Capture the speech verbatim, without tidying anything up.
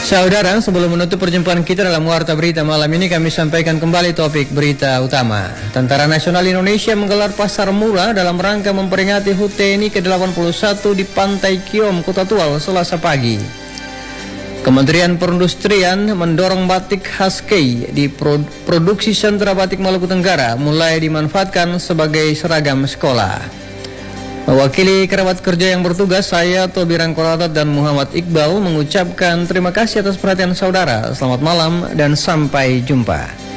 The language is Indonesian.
Saudara, sebelum menutup perjumpaan kita dalam Warta Berita malam ini, kami sampaikan kembali topik berita utama. Tentara Nasional Indonesia menggelar pasar murah dalam rangka memperingati H U T T N I ke delapan puluh satu di Pantai Kiom, Kota Tual, Selasa pagi. Kementerian Perindustrian mendorong batik khas Kei di produksi sentra batik Maluku Tenggara mulai dimanfaatkan sebagai seragam sekolah. Mewakili kerabat kerja yang bertugas, saya Tobi Rangkoratot dan Muhammad Iqbal mengucapkan terima kasih atas perhatian saudara. Selamat malam dan sampai jumpa.